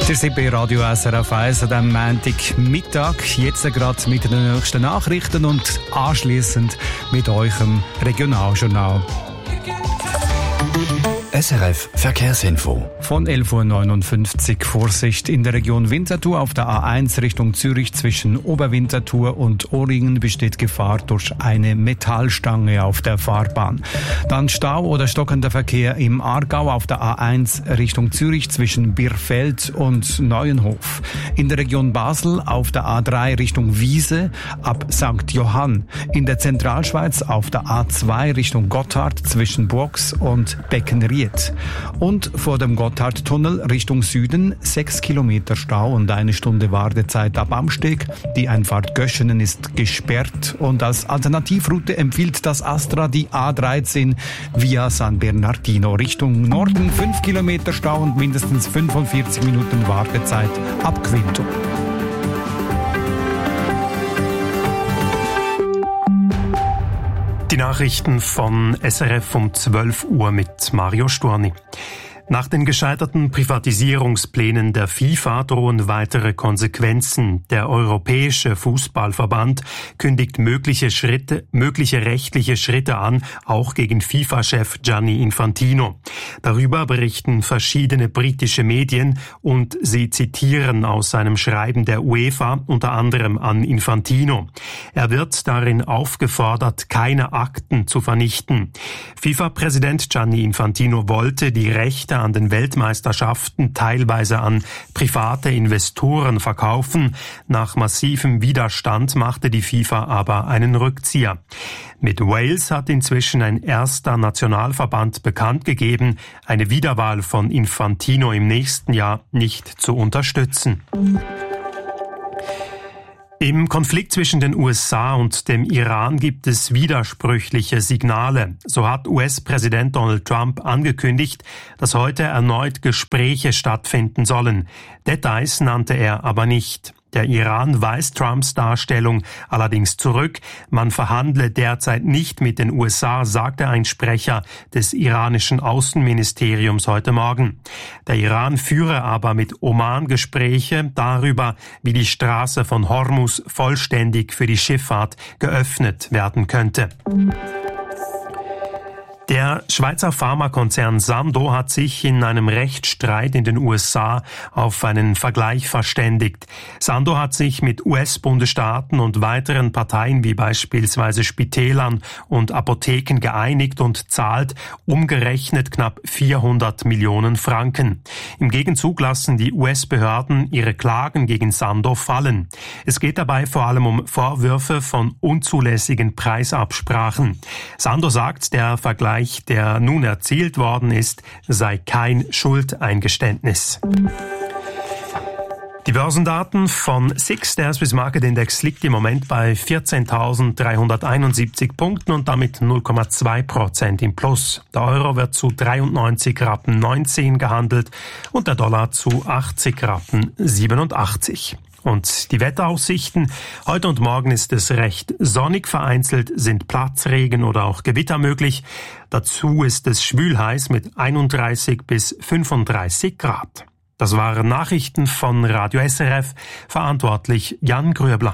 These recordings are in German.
Ihr seid bei Radio SRF 1 an diesem Montagmittag. Jetzt gerade mit den nächsten Nachrichten und anschliessend mit eurem Regionaljournal. SRF Verkehrsinfo. Von 11.59 Uhr Vorsicht in der Region Winterthur auf der A1 Richtung Zürich zwischen Oberwinterthur und Ohringen besteht Gefahr durch eine Metallstange auf der Fahrbahn. Dann Stau oder stockender Verkehr im Aargau auf der A1 Richtung Zürich zwischen Birfeld und Neuenhof. In der Region Basel auf der A3 Richtung Wiese ab St. Johann. In der Zentralschweiz auf der A2 Richtung Gotthard zwischen Burgs und Beckenried. Und vor dem Gotthardtunnel Richtung Süden 6 Kilometer Stau und 1 Stunde Wartezeit ab Amsteg. Die Einfahrt Göschenen ist gesperrt und als Alternativroute empfiehlt das Astra die A13 via San Bernardino Richtung Norden. 5 Kilometer Stau und mindestens 45 Minuten Wartezeit ab Quinto. Die Nachrichten von SRF um 12 Uhr mit Mario Storni. Nach den gescheiterten Privatisierungsplänen der FIFA drohen weitere Konsequenzen. Der Europäische Fußballverband kündigt mögliche rechtliche Schritte an, auch gegen FIFA-Chef Gianni Infantino. Darüber berichten verschiedene britische Medien und sie zitieren aus seinem Schreiben der UEFA unter anderem an Infantino. Er wird darin aufgefordert, keine Akten zu vernichten. FIFA-Präsident Gianni Infantino wollte die Rechte an den Weltmeisterschaften teilweise an private Investoren verkaufen. Nach massivem Widerstand machte die FIFA aber einen Rückzieher. Mit Wales hat inzwischen ein erster Nationalverband bekannt gegeben, eine Wiederwahl von Infantino im nächsten Jahr nicht zu unterstützen. Im Konflikt zwischen den USA und dem Iran gibt es widersprüchliche Signale. So hat US-Präsident Donald Trump angekündigt, dass heute erneut Gespräche stattfinden sollen. Details nannte er aber nicht. Der Iran weist Trumps Darstellung allerdings zurück. Man verhandle derzeit nicht mit den USA, sagte ein Sprecher des iranischen Außenministeriums heute Morgen. Der Iran führe aber mit Oman Gespräche darüber, wie die Straße von Hormuz vollständig für die Schifffahrt geöffnet werden könnte. Der Schweizer Pharmakonzern Sandoz hat sich in einem Rechtsstreit in den USA auf einen Vergleich verständigt. Sandoz hat sich mit US-Bundesstaaten und weiteren Parteien wie beispielsweise Spitälern und Apotheken geeinigt und zahlt umgerechnet knapp 400 Millionen Franken. Im Gegenzug lassen die US-Behörden ihre Klagen gegen Sandoz fallen. Es geht dabei vor allem um Vorwürfe von unzulässigen Preisabsprachen. Sandoz sagt, der Vergleich, der nun erzielt worden ist, sei kein Schuldeingeständnis. Die Börsendaten von SIX, der Swiss Market Index, liegt im Moment bei 14.371 Punkten und damit 0,2% im Plus. Der Euro wird zu 93,19 Rappen gehandelt und der Dollar zu 80,87 Rappen. Und die Wetteraussichten: Heute und morgen ist es recht sonnig, vereinzelt sind Platzregen oder auch Gewitter möglich. Dazu ist es schwülheiß mit 31 bis 35 Grad. Das waren Nachrichten von Radio SRF, verantwortlich Jan Gröbler.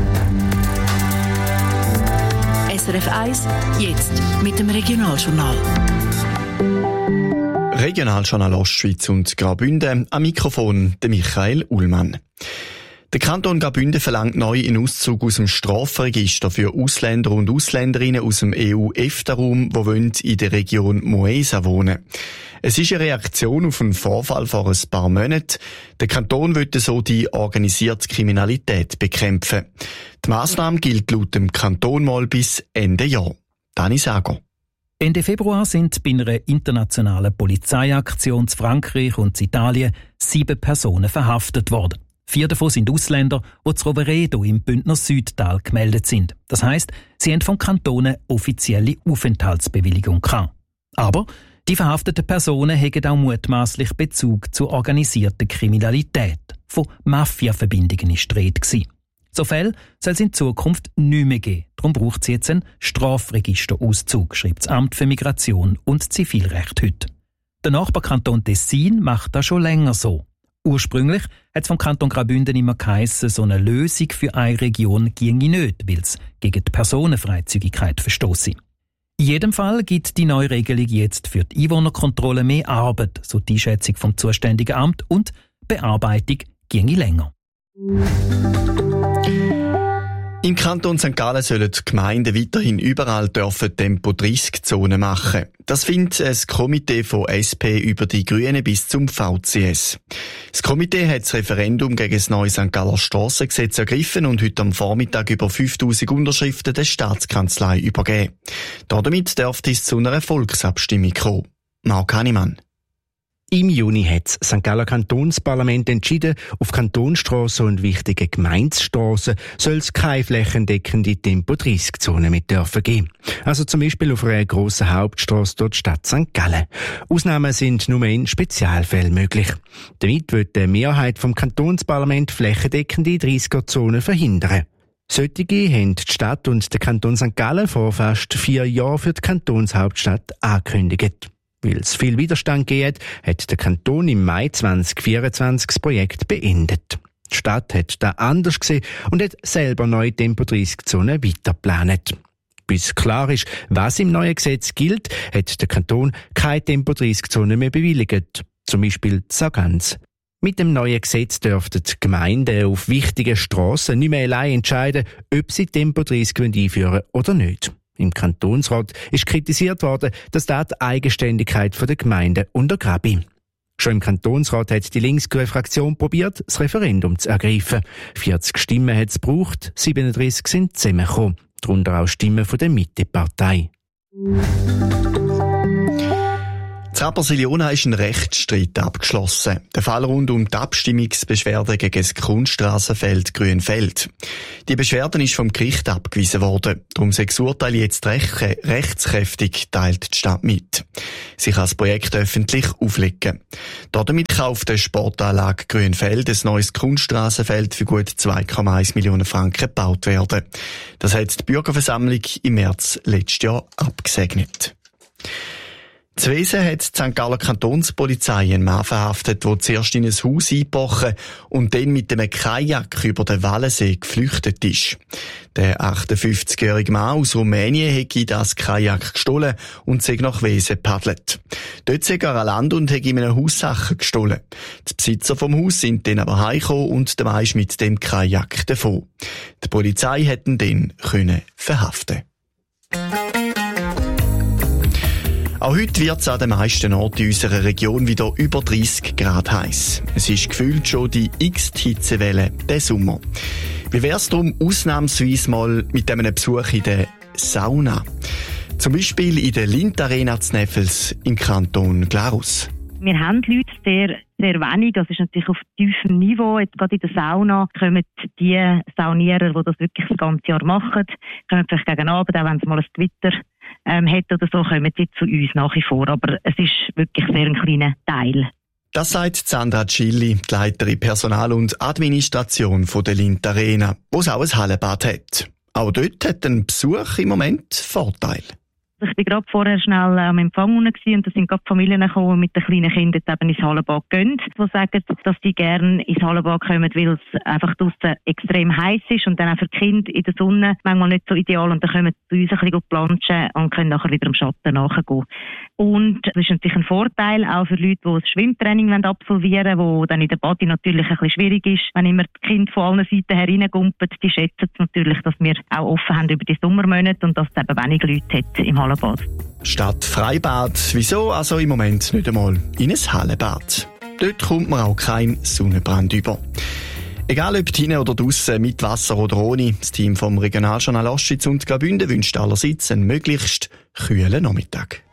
SRF 1, jetzt mit dem Regionaljournal. Regionaljournal Ostschweiz und Graubünden, am Mikrofon der Michael Ullmann. Der Kanton Graubünden verlangt neu einen Auszug aus dem Strafregister für Ausländer und Ausländerinnen aus dem EU-EFTA-Raum, die in der Region Moesa wohnen. Es ist eine Reaktion auf einen Vorfall vor ein paar Monaten. Der Kanton will so die organisierte Kriminalität bekämpfen. Die Massnahme gilt laut dem Kanton mal bis Ende Jahr. Dani Sago. Ende Februar sind bei einer internationalen Polizeiaktion in Frankreich und Italien 7 Personen verhaftet worden. 4 davon sind Ausländer, die zu Roveredo im Bündner Südtal gemeldet sind. Das heisst, sie haben vom Kanton eine offizielle Aufenthaltsbewilligung gehabt. Aber die verhafteten Personen haben auch mutmaßlich Bezug zur organisierten Kriminalität. Von Mafia-Verbindungen ist die Rede gewesen. So Fälle soll es in Zukunft nicht mehr geben. Darum braucht es jetzt einen Strafregisterauszug, schreibt das Amt für Migration und Zivilrecht heute. Der Nachbarkanton Tessin macht das schon länger so. Ursprünglich hat es vom Kanton Graubünden immer geheissen, so eine Lösung für eine Region ginge nicht, weil es gegen die Personenfreizügigkeit verstosse. In jedem Fall gibt die neue Regelung jetzt für die Einwohnerkontrolle mehr Arbeit, so die Einschätzung vom zuständigen Amt, und die Bearbeitung ginge länger. Im Kanton St. Gallen sollen die Gemeinden weiterhin überall Tempo-30-Zonen machen. Das findet ein Komitee von SP über die Grünen bis zum VCS. Das Komitee hat das Referendum gegen das neue St. Galler Strassengesetz ergriffen und heute am Vormittag über 5000 Unterschriften der Staatskanzlei übergeben. Damit dürfte es zu einer Volksabstimmung kommen. Marc Hannemann. Im Juni hat das St. Galler Kantonsparlament entschieden, auf Kantonsstrassen und wichtigen Gemeindestrassen soll es keine flächendeckende Tempo-30-Zone mit dürfen geben. Also zum Beispiel auf einer grossen Hauptstrasse durch die Stadt St. Gallen. Ausnahmen sind nur in Spezialfällen möglich. Damit wird die Mehrheit vom Kantonsparlament flächendeckende 30er-Zonen verhindern. Solche haben die Stadt und der Kanton St. Gallen vor fast 4 Jahren für die Kantonshauptstadt angekündigt. Weil es viel Widerstand gegeben hat der Kanton im Mai 2024 das Projekt beendet. Die Stadt hat das anders gesehen und hat selber neue Tempo-30-Zonen weitergeplant. Bis klar ist, was im neuen Gesetz gilt, hat der Kanton keine Tempo-30-Zone mehr bewilligt. Zum Beispiel Sargans. Mit dem neuen Gesetz dürften die Gemeinden auf wichtigen Strassen nicht mehr allein entscheiden, ob sie Tempo-30 einführen oder nicht. Im Kantonsrat ist kritisiert worden, dass da die Eigenständigkeit der Gemeinden untergrabe. Schon im Kantonsrat hat die linksgrüne Fraktion probiert, das Referendum zu ergreifen. 40 Stimmen hat es gebraucht, 37 sind zusammengekommen. Darunter auch Stimmen von der Mitte-Partei. In Rapperswil-Jona ist ein Rechtsstreit abgeschlossen. Der Fall rund um die Abstimmungsbeschwerde gegen das Kunststrassenfeld Grünfeld. Die Beschwerde ist vom Gericht abgewiesen worden. Darum sei das Urteil jetzt rechtskräftig, teilt die Stadt mit. Sie kann das Projekt öffentlich auflegen. Damit kann auf der Sportanlage Grünfeld ein neues Kunststrassenfeld für gut 2,1 Millionen Franken gebaut werden. Das hat die Bürgerversammlung im März letztes Jahr abgesegnet. In Wesen hat die St. Galler Kantonspolizei einen Mann verhaftet, der zuerst in ein Haus eingebrochen und dann mit einem Kajak über den Wallensee geflüchtet ist. Der 58-jährige Mann aus Rumänien hätte das Kajak gestohlen und sei nach Wesen gepaddelt. Dort sei er an Land und hätte in einem Haus Sachen gestohlen. Die Besitzer vom Haus sind dann aber heimgekommen und der Mann ist mit dem Kajak davon. Die Polizei hätte ihn dann verhaften können. Auch heute wird es an den meisten Orten in unserer Region wieder über 30 Grad heiß. Es ist gefühlt schon die x-te Hitzewelle diesen Sommer. Wie wäre es darum ausnahmsweise mal mit einem Besuch in der Sauna? Zum Beispiel in der Lindt-Arena zu Neffels im Kanton Glarus. Wir haben Leute sehr wenig, das ist natürlich auf tiefem Niveau. Jetzt gerade in der Sauna kommen die Saunierer, die das wirklich das ganze Jahr machen, kommen vielleicht gegen Abend, auch wenn es mal ein Twitter hat oder so, kommen sie zu uns nach wie vor. Aber es ist wirklich sehr ein kleiner Teil. Das sagt Sandra Tschilli, die Leiterin Personal und Administration von der Lindt-Arena, wo es auch ein Hallenbad hat. Auch dort hat ein Besuch im Moment Vorteil. Ich war gerade vorher schnell am Empfang und da sind gerade Familien gekommen, mit den kleinen Kindern eben ins Hallenbad gehen, die sagen, dass sie gerne ins Hallenbad kommen, weil es einfach draussen extrem heiß ist und dann auch für die Kinder in der Sonne manchmal nicht so ideal und dann kommen sie zu uns ein bisschen planschen und können nachher wieder im Schatten nachgehen. Und das ist natürlich ein Vorteil auch für Leute, die das Schwimmtraining absolvieren wollen, wo dann in der Badi natürlich ein bisschen schwierig ist, wenn immer die Kinder von allen Seiten hereingumpen. Die schätzen es natürlich, dass wir auch offen haben über die Sommermonate und dass es eben wenig Leute hat im Hallenbad. Statt Freibad, wieso also im Moment nicht einmal in ein Hallenbad? Dort kommt man auch kein Sonnenbrand über. Egal ob drinnen oder draussen, mit Wasser oder ohne, das Team vom Regionaljournal Ostschweiz und Graubünden wünscht allerseits einen möglichst kühlen Nachmittag.